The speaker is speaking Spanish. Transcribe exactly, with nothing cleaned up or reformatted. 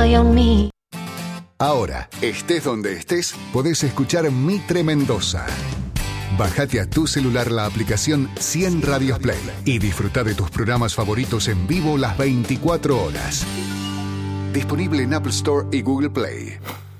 eye on me. Ahora, estés donde estés, podés escuchar Mitre Mendoza. Bájate a tu celular la aplicación cien Radios Play y disfruta de tus programas favoritos en vivo las veinticuatro horas. Disponible en Apple Store y Google Play.